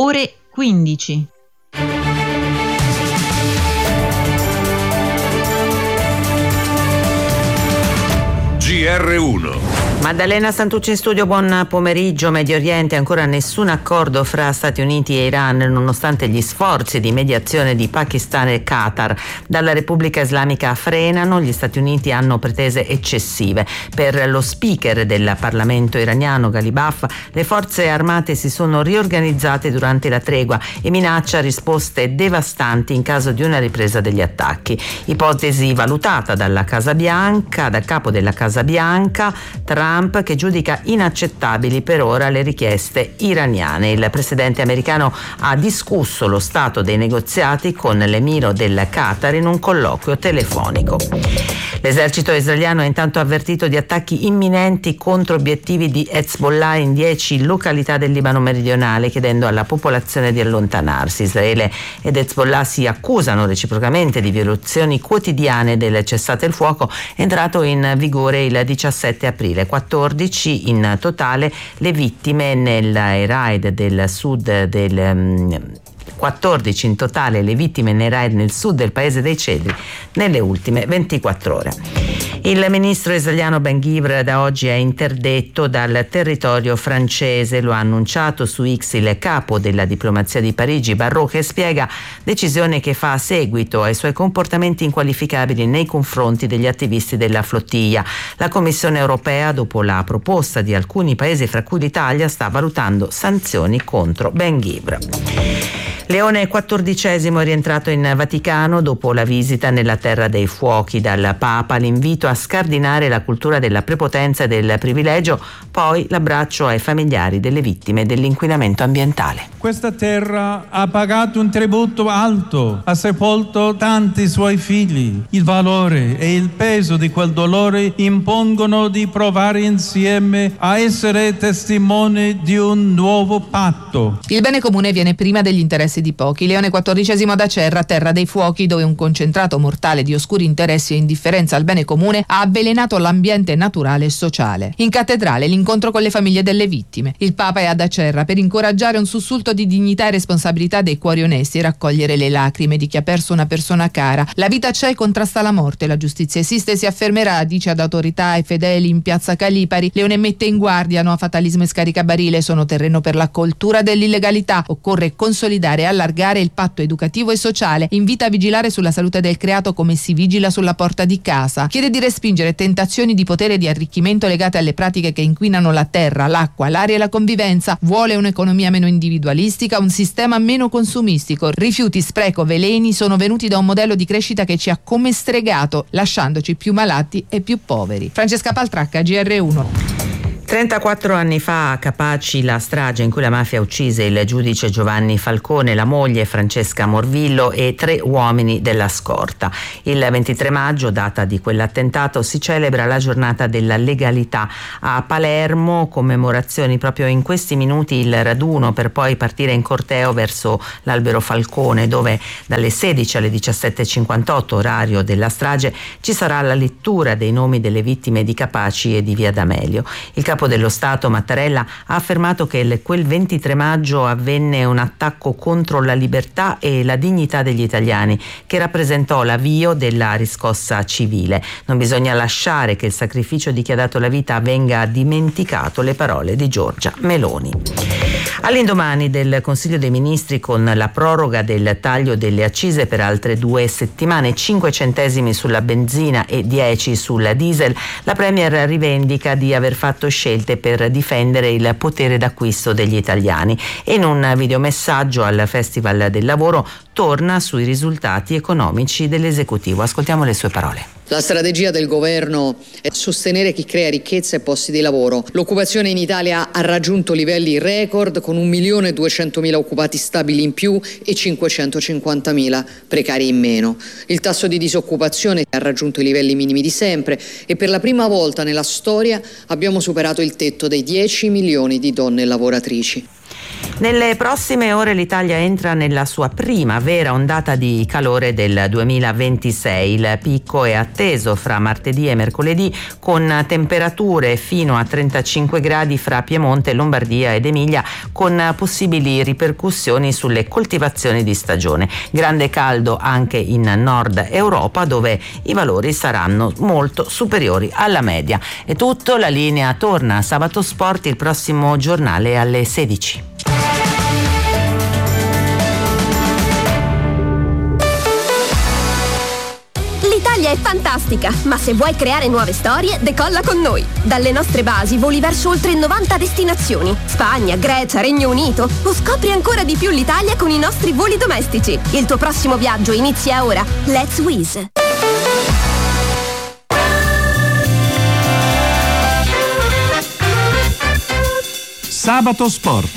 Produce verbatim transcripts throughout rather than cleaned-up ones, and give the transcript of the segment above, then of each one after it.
ore quindici. G R uno. Maddalena Santucci in studio, buon pomeriggio. Medio Oriente, ancora nessun accordo fra Stati Uniti e Iran nonostante gli sforzi di mediazione di Pakistan e Qatar. Dalla Repubblica Islamica frenano, gli Stati Uniti hanno pretese eccessive. Per lo speaker del Parlamento iraniano Ghalibaf, le forze armate si sono riorganizzate durante la tregua e minaccia risposte devastanti in caso di una ripresa degli attacchi. Ipotesi valutata dalla Casa Bianca, dal capo della Casa Bianca, Trump, che giudica inaccettabili per ora le richieste iraniane. Il presidente americano ha discusso lo stato dei negoziati con l'emiro del Qatar in un colloquio telefonico. L'esercito israeliano ha intanto avvertito di attacchi imminenti contro obiettivi di Hezbollah in dieci località del Libano meridionale, chiedendo alla popolazione di allontanarsi. Israele ed Hezbollah si accusano reciprocamente di violazioni quotidiane del cessate il fuoco, entrato in vigore il diciassette aprile. quattordici in totale le vittime nel raid del sud del um, quattordici in totale le vittime nei raid nel sud del paese dei Cedri nelle ultime ventiquattro ore. Il ministro israeliano Ben Gvir da oggi è interdetto dal territorio francese, lo ha annunciato su X il capo della diplomazia di Parigi Barrot, che spiega decisione che fa seguito ai suoi comportamenti inqualificabili nei confronti degli attivisti della flottiglia. La Commissione europea, dopo la proposta di alcuni paesi fra cui l'Italia, sta valutando sanzioni contro Ben Gvir. Leone quattordicesimo è rientrato in Vaticano dopo la visita nella Terra dei Fuochi dal Papa, l'invito a scardinare la cultura della prepotenza e del privilegio, poi l'abbraccio ai familiari delle vittime dell'inquinamento ambientale. Questa terra ha pagato un tributo alto, ha sepolto tanti suoi figli. Il valore e il peso di quel dolore impongono di provare insieme a essere testimoni di un nuovo patto. Il bene comune viene prima degli interessi di pochi. Leone quattordicesimo ad Acerra, Terra dei Fuochi, dove un concentrato mortale di oscuri interessi e indifferenza al bene comune ha avvelenato l'ambiente naturale e sociale. In cattedrale l'incontro con le famiglie delle vittime. Il Papa è ad Acerra per incoraggiare un sussulto di dignità e responsabilità dei cuori onesti e raccogliere le lacrime di chi ha perso una persona cara. La vita c'è e contrasta la morte, la giustizia esiste e si affermerà, dice ad autorità e fedeli in piazza Calipari. Leone mette in guardia, no a fatalismo e scaricabarile, sono terreno per la cultura dell'illegalità. Occorre consolidare e allargare il patto educativo e sociale. Invita a vigilare sulla salute del creato come si vigila sulla porta di casa. Chiede di respingere tentazioni di potere e di arricchimento legate alle pratiche che inquinano la terra, l'acqua, l'aria e la convivenza. Vuole un'economia meno individualistica, un sistema meno consumistico. Rifiuti, spreco, veleni sono venuti da un modello di crescita che ci ha come stregato, lasciandoci più malati e più poveri. Francesca Paltracca, G R uno. trentaquattro anni fa a Capaci la strage in cui la mafia uccise il giudice Giovanni Falcone, la moglie Francesca Morvillo e tre uomini della scorta. Il ventitré maggio, data di quell'attentato, si celebra la giornata della legalità. A Palermo, commemorazioni proprio in questi minuti, il raduno per poi partire in corteo verso l'Albero Falcone, dove dalle sedici alle diciassette e cinquantotto, orario della strage, ci sarà la lettura dei nomi delle vittime di Capaci e di Via D'Amelio. Il capo dello Stato Mattarella ha affermato che il, quel ventitré maggio avvenne un attacco contro la libertà e la dignità degli italiani, che rappresentò l'avvio della riscossa civile. Non bisogna lasciare che il sacrificio di chi ha dato la vita venga dimenticato, le parole di Giorgia Meloni. All'indomani del Consiglio dei Ministri, con la proroga del taglio delle accise per altre due settimane, cinque centesimi sulla benzina e dieci sul diesel, la Premier rivendica di aver fatto scelte per difendere il potere d'acquisto degli italiani e in un videomessaggio al Festival del Lavoro torna sui risultati economici dell'esecutivo. Ascoltiamo le sue parole. La strategia del governo è sostenere chi crea ricchezza e posti di lavoro. L'occupazione in Italia ha raggiunto livelli record con un milione e duecentomila occupati stabili in più e cinquecentocinquantamila precari in meno. Il tasso di disoccupazione ha raggiunto i livelli minimi di sempre e per la prima volta nella storia abbiamo superato il tetto dei dieci milioni di donne lavoratrici. Nelle prossime ore l'Italia entra nella sua prima vera ondata di calore del duemilaventisei. Il picco è atteso fra martedì e mercoledì, con temperature fino a trentacinque gradi fra Piemonte, Lombardia ed Emilia, con possibili ripercussioni sulle coltivazioni di stagione. Grande caldo anche in Nord Europa, dove i valori saranno molto superiori alla media. È tutto, la linea torna a Sabato Sport, il prossimo giornale alle sedici. L'Italia è fantastica, ma se vuoi creare nuove storie, decolla con noi. Dalle nostre basi voli verso oltre novanta destinazioni: Spagna, Grecia, Regno Unito, o scopri ancora di più l'Italia con i nostri voli domestici. Il tuo prossimo viaggio inizia ora. Let's Wizz. Sabato Sport.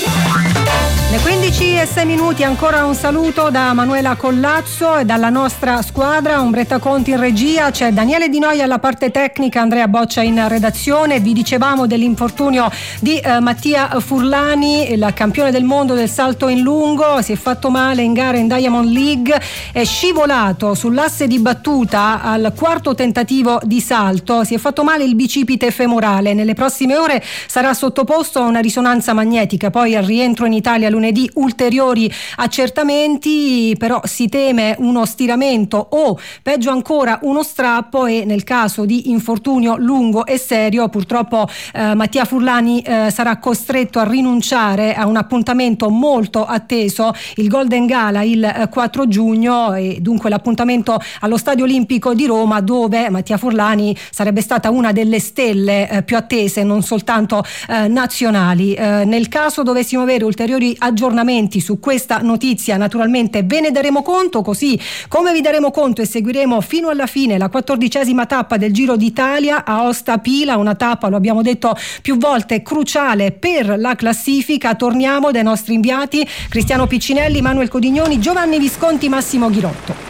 Le quindici e sei minuti, ancora un saluto da Manuela Collazzo e dalla nostra squadra. Umberetta Conti in regia, c'è Daniele Di Noia alla parte tecnica, Andrea Boccia in redazione. Vi dicevamo dell'infortunio di eh, Mattia Furlani, il campione del mondo del salto in lungo. Si è fatto male in gara in Diamond League, è scivolato sull'asse di battuta al quarto tentativo di salto, si è fatto male il bicipite femorale. Nelle prossime ore sarà sottoposto a una risonanza magnetica, poi al rientro in Italia lunedì ulteriori accertamenti, però si teme uno stiramento o peggio ancora uno strappo, e nel caso di infortunio lungo e serio purtroppo eh, Mattia Furlani eh, sarà costretto a rinunciare a un appuntamento molto atteso, il Golden Gala il eh, quattro giugno, e dunque l'appuntamento allo Stadio Olimpico di Roma, dove Mattia Furlani sarebbe stata una delle stelle eh, più attese, non soltanto eh, nazionali. Eh, nel caso dovessimo avere ulteriori aggiornamenti su questa notizia, naturalmente ve ne daremo conto, così come vi daremo conto e seguiremo fino alla fine la quattordicesima tappa del Giro d'Italia, Aosta Pila, una tappa, lo abbiamo detto più volte, cruciale per la classifica. Torniamo dai nostri inviati Cristiano Piccinelli, Manuel Codignoni, Giovanni Visconti, Massimo Ghirotto.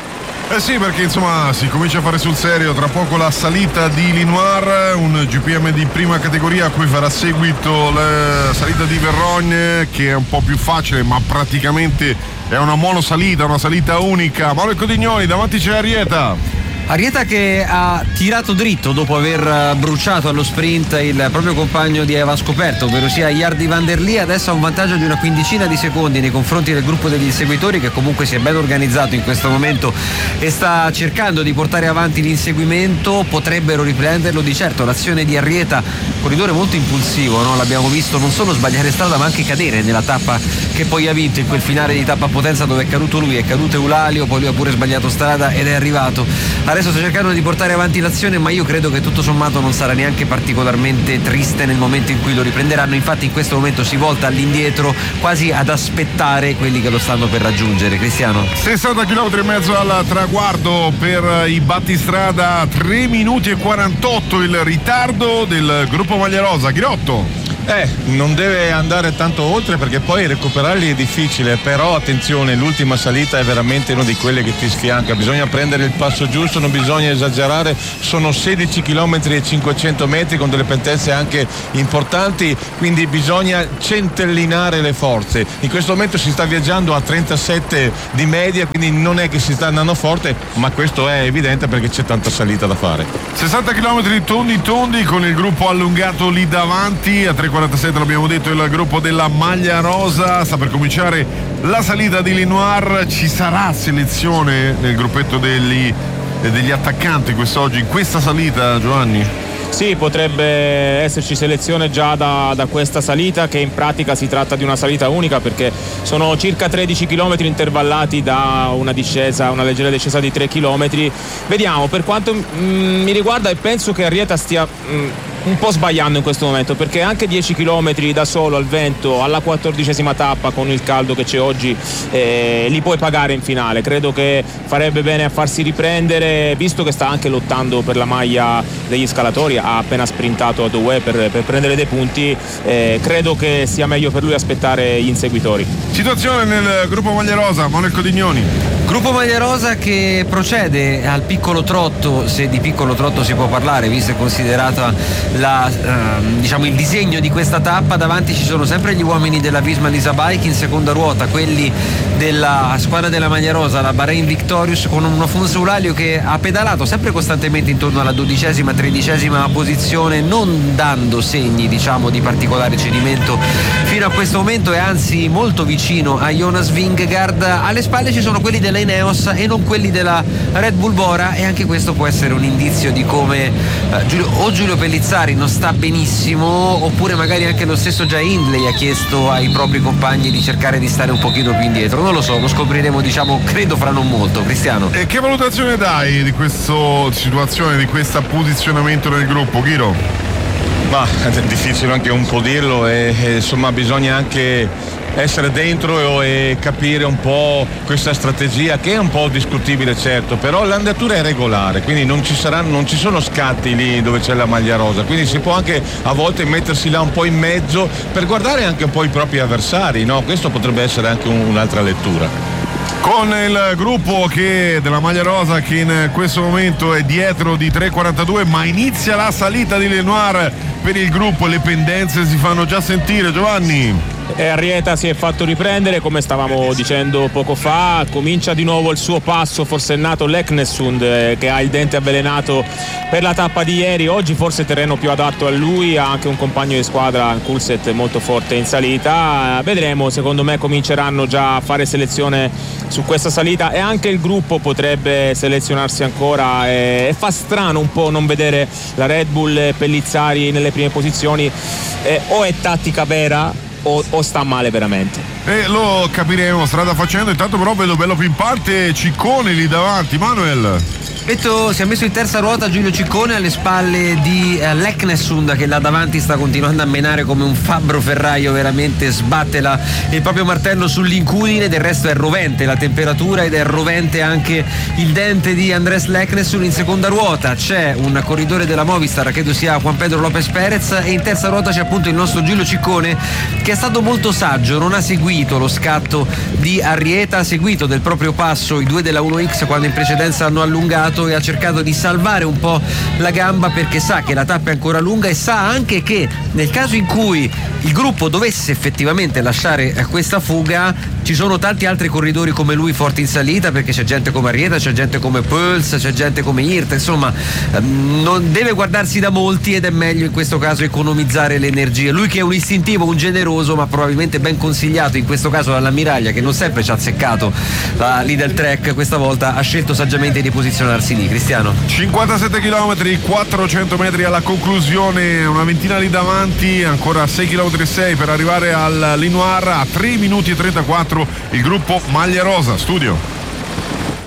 Eh sì, perché insomma si comincia a fare sul serio. Tra poco la salita di Linoir, un G P M di prima categoria a cui farà seguito la salita di Verrogne, che è un po' più facile, ma praticamente è una monosalita, una salita unica. Mauro Codignoni, davanti c'è Arieta. Arieta che ha tirato dritto dopo aver bruciato allo sprint il proprio compagno di Eva Scoperto, ovvero sia Jardy van der Lee. Adesso ha un vantaggio di una quindicina di secondi nei confronti del gruppo degli inseguitori, che comunque si è ben organizzato in questo momento e sta cercando di portare avanti l'inseguimento. Potrebbero riprenderlo di certo. L'azione di Arieta, corridore molto impulsivo, no? L'abbiamo visto non solo sbagliare strada ma anche cadere nella tappa che poi ha vinto, in quel finale di tappa a Potenza dove è caduto lui, è caduto Eulalio, poi lui ha pure sbagliato strada ed è arrivato. Adesso sta cercando di portare avanti l'azione, ma io credo che tutto sommato non sarà neanche particolarmente triste nel momento in cui lo riprenderanno. Infatti in questo momento si volta all'indietro, quasi ad aspettare quelli che lo stanno per raggiungere. Cristiano, sessanta chilometri e mezzo al traguardo per i battistrada, tre minuti e quarantotto il ritardo del gruppo Maglia Rosa. Ghirotto. Eh, non deve andare tanto oltre, perché poi recuperarli è difficile, però attenzione, l'ultima salita è veramente una di quelle che ti sfianca, bisogna prendere il passo giusto, non bisogna esagerare, sono sedici chilometri e cinquecento metri con delle pendenze anche importanti, quindi bisogna centellinare le forze. In questo momento si sta viaggiando a trentasette di media, quindi non è che si sta andando forte, ma questo è evidente perché c'è tanta salita da fare. sessanta chilometri tondi tondi con il gruppo allungato lì davanti. A tre quarantasette l'abbiamo detto il gruppo della Maglia Rosa. Sta per cominciare la salita di Linoir. Ci sarà selezione nel gruppetto degli, degli attaccanti quest'oggi in questa salita, Giovanni? Sì, potrebbe esserci selezione già da, da questa salita, che in pratica si tratta di una salita unica, perché sono circa tredici chilometri intervallati da una discesa, una leggera discesa di tre chilometri. Vediamo, per quanto mm, mi riguarda, e penso che Arieta stia mm, un po' sbagliando in questo momento, perché anche dieci chilometri da solo al vento alla quattordicesima tappa con il caldo che c'è oggi eh, li puoi pagare in finale. Credo che farebbe bene a farsi riprendere, visto che sta anche lottando per la maglia degli scalatori, ha appena sprintato a Douai per, per prendere dei punti. Eh, credo che sia meglio per lui aspettare gli inseguitori. Situazione nel gruppo Maglia Rosa, Manuel Codignoni. Gruppo Maglia Rosa che procede al piccolo trotto, se di piccolo trotto si può parlare, visto e considerata la, ehm, diciamo il disegno di questa tappa. Davanti ci sono sempre gli uomini della Visma Lisa Bike, in seconda ruota quelli della squadra della Maglia Rosa, la Bahrain Victorious, con un Afonso Eulalia che ha pedalato sempre costantemente intorno alla dodicesima, tredicesima posizione, non dando segni diciamo di particolare cedimento fino a questo momento, e anzi molto vicino a Jonas Vingegaard. Alle spalle ci sono quelli della Ineos e non quelli della Red Bull Bora, e anche questo può essere un indizio di come eh, Giulio, o Giulio Pellizzari non sta benissimo, oppure magari anche lo stesso Jay Hindley ha chiesto ai propri compagni di cercare di stare un pochino più indietro. Non lo so, lo scopriremo diciamo credo fra non molto. Cristiano, e che valutazione dai di questa situazione, di questo posizionamento nel gruppo, Ghiro? Ma è difficile anche un po' dirlo, e, e insomma bisogna anche essere dentro e, e capire un po' questa strategia, che è un po' discutibile certo, però l'andatura è regolare, quindi non ci saranno, non ci sono scatti lì dove c'è la maglia rosa, quindi si può anche a volte mettersi là un po' in mezzo per guardare anche un po' i propri avversari, no? Questo potrebbe essere anche un, un'altra lettura. Con il gruppo che della maglia rosa che in questo momento è dietro di tre quarantadue, ma inizia la salita di Lenoir per il gruppo, le pendenze si fanno già sentire, Giovanni. E Arrieta si è fatto riprendere, come stavamo dicendo poco fa, comincia di nuovo il suo passo forsennato Leknessund, eh, che ha il dente avvelenato per la tappa di ieri. Oggi forse terreno più adatto a lui, ha anche un compagno di squadra, Coulthard, molto forte in salita. Vedremo, secondo me cominceranno già a fare selezione su questa salita, e anche il gruppo potrebbe selezionarsi ancora, e, e fa strano un po' non vedere la Red Bull e Pellizzari nelle prime posizioni, eh, o è tattica vera O, o sta male veramente, e lo capiremo strada facendo. Intanto però vedo bello pimpante Ciccone lì davanti. Manuel, Detto, si è messo in terza ruota Giulio Ciccone alle spalle di eh, Leknessund, che là davanti sta continuando a menare come un fabbro ferraio, veramente sbatte la, il proprio martello sull'incudine. Del resto è rovente la temperatura ed è rovente anche il dente di Andrés Leknessund. In seconda ruota c'è un corridore della Movistar, credo sia Juan Pedro Lopez Perez, e in terza ruota c'è appunto il nostro Giulio Ciccone, che è stato molto saggio, non ha seguito lo scatto di Arrieta, ha seguito del proprio passo i due della uno X quando in precedenza hanno allungato, e ha cercato di salvare un po' la gamba, perché sa che la tappa è ancora lunga e sa anche che nel caso in cui il gruppo dovesse effettivamente lasciare questa fuga ci sono tanti altri corridori come lui forti in salita, perché c'è gente come Arrieta, c'è gente come Peuls, c'è gente come Hirt, insomma non deve guardarsi da molti, ed è meglio in questo caso economizzare le energie. Lui che è un istintivo, un generoso, ma probabilmente ben consigliato in questo caso dall'ammiraglia, che non sempre ci ha azzeccato la Lidl Trek, questa volta ha scelto saggiamente di posizionarsi lì. Cristiano, cinquantasette chilometri, quattrocento metri alla conclusione, una ventina lì davanti, ancora sei chilometri e sei per arrivare al Lenoir, a tre minuti e trentaquattro il gruppo maglia rosa. Studio.